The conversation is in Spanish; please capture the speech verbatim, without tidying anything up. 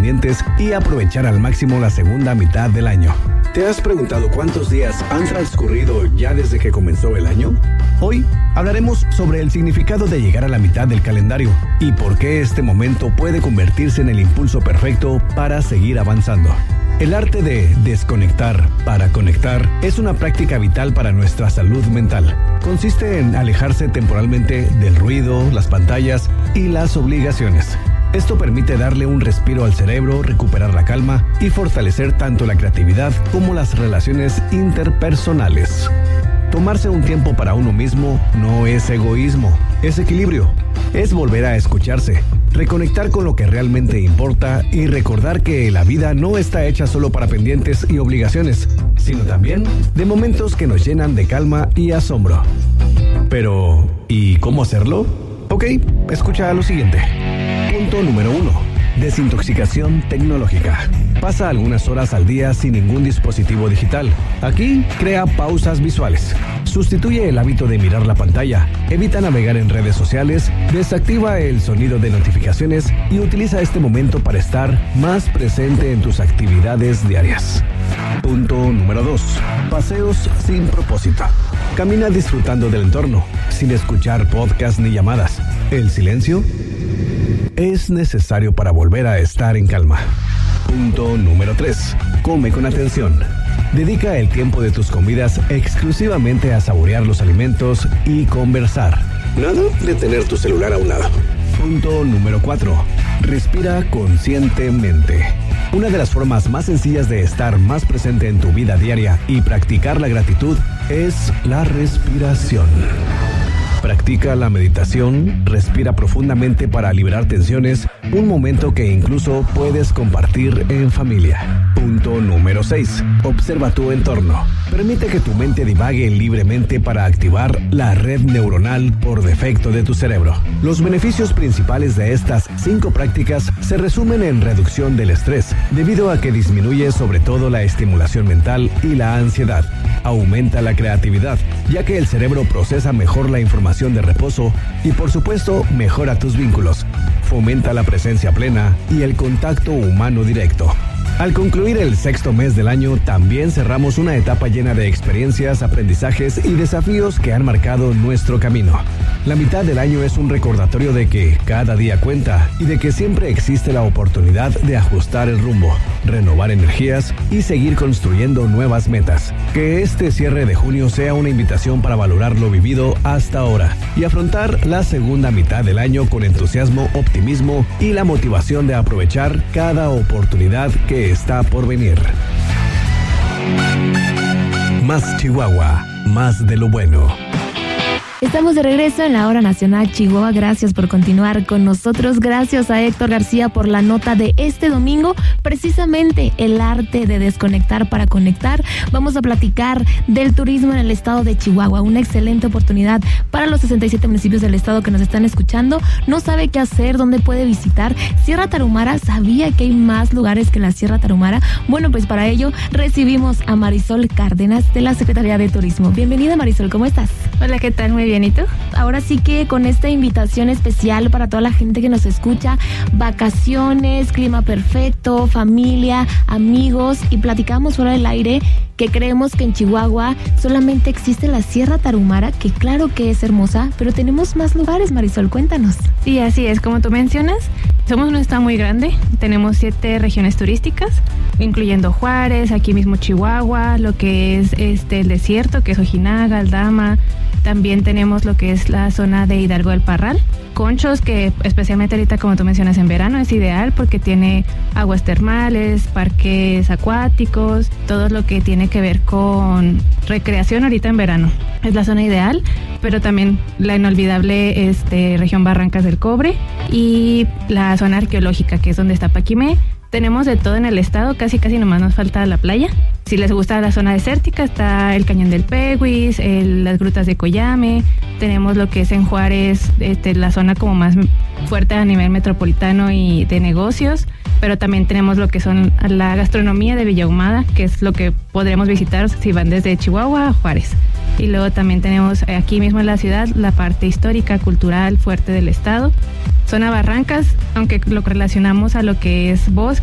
pendientes y aprovechar al máximo la segunda mitad del año. ¿Te has preguntado cuántos días han transcurrido ya desde que comenzó el año? Hoy hablaremos sobre el significado de llegar a la mitad del calendario y por qué este momento puede convertirse en el impulso perfecto para seguir avanzando. El arte de desconectar para conectar es una práctica vital para nuestra salud mental. Consiste en alejarse temporalmente del ruido, las pantallas y las obligaciones. Esto permite darle un respiro al cerebro, recuperar la calma y fortalecer tanto la creatividad como las relaciones interpersonales. Tomarse un tiempo para uno mismo no es egoísmo, es equilibrio. Es volver a escucharse, reconectar con lo que realmente importa y recordar que la vida no está hecha solo para pendientes y obligaciones, sino también de momentos que nos llenan de calma y asombro. Pero, ¿y cómo hacerlo? Ok, escucha lo siguiente. Punto número uno. Desintoxicación tecnológica. Pasa algunas horas al día sin ningún dispositivo digital. Aquí, crea pausas visuales. Sustituye el hábito de mirar la pantalla. Evita navegar en redes sociales. Desactiva el sonido de notificaciones y utiliza este momento para estar más presente en tus actividades diarias. Punto número dos. Paseos sin propósito. Camina disfrutando del entorno, sin escuchar podcasts ni llamadas. El silencio es necesario para volver a estar en calma. Punto número tres. Come con atención. Dedica el tiempo de tus comidas exclusivamente a saborear los alimentos y conversar. Nada de tener tu celular a un lado. Punto número cuatro. Respira conscientemente. Una de las formas más sencillas de estar más presente en tu vida diaria y practicar la gratitud es la respiración. Practica la meditación, respira profundamente para liberar tensiones, un momento que incluso puedes compartir en familia. Punto número seis. Observa tu entorno. Permite que tu mente divague libremente para activar la red neuronal por defecto de tu cerebro. Los beneficios principales de estas cinco prácticas se resumen en reducción del estrés, debido a que disminuye sobre todo la estimulación mental y la ansiedad. Aumenta la creatividad, ya que el cerebro procesa mejor la información de reposo y, por supuesto, mejora tus vínculos. Fomenta la presencia plena y el contacto humano directo. Al concluir el sexto mes del año, también cerramos una etapa llena de experiencias, aprendizajes y desafíos que han marcado nuestro camino. La mitad del año es un recordatorio de que cada día cuenta y de que siempre existe la oportunidad de ajustar el rumbo, renovar energías y seguir construyendo nuevas metas. Que este cierre de junio sea una invitación para valorar lo vivido hasta ahora y afrontar la segunda mitad del año con entusiasmo, optimismo y la motivación de aprovechar cada oportunidad que está por venir. Más Chihuahua, más de lo bueno. Estamos de regreso en la Hora Nacional Chihuahua. Gracias por continuar con nosotros. Gracias a Héctor García por la nota de este domingo. Precisamente el arte de desconectar para conectar. Vamos a platicar del turismo en el estado de Chihuahua. Una excelente oportunidad para los sesenta y siete municipios del estado que nos están escuchando. No sabe qué hacer, dónde puede visitar. Sierra Tarahumara, ¿sabía que hay más lugares que la Sierra Tarahumara? Bueno, pues para ello recibimos a Marisol Cárdenas de la Secretaría de Turismo. Bienvenida, Marisol, ¿cómo estás? Hola, ¿qué tal? Muy bien. Bien, ¿y tú? Ahora sí que con esta invitación especial para toda la gente que nos escucha, vacaciones, clima perfecto, familia, amigos, y platicamos fuera del aire que creemos que en Chihuahua solamente existe la Sierra Tarahumara, que claro que es hermosa, pero tenemos más lugares. Marisol, cuéntanos. Sí, así es, como tú mencionas, somos un estado muy grande, tenemos siete regiones turísticas, incluyendo Juárez, aquí mismo Chihuahua, lo que es este el desierto, que es Ojinaga, Aldama. También tenemos lo que es la zona de Hidalgo del Parral, Conchos, que especialmente ahorita, como tú mencionas, en verano es ideal porque tiene aguas termales, parques acuáticos, todo lo que tiene que ver con recreación ahorita en verano. Es la zona ideal, pero también la inolvidable este, región Barrancas del Cobre y la zona arqueológica, que es donde está Paquimé. Tenemos de todo en el estado, casi casi nomás nos falta la playa. Si les gusta la zona desértica, está el Cañón del Peguis, el, las grutas de Coyame. Tenemos lo que es en Juárez, este, la zona como más fuerte a nivel metropolitano y de negocios. Pero también tenemos lo que son la gastronomía de Villa Ahumada, que es lo que podremos visitar si van desde Chihuahua a Juárez. Y luego también tenemos aquí mismo en la ciudad la parte histórica, cultural, fuerte del estado. Zona Barrancas, aunque lo relacionamos a lo que es bosque,